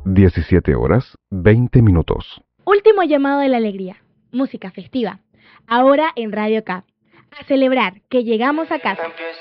17:20. Último llamado de la alegría. Música festiva. Ahora en Radio K. A celebrar que llegamos a casa.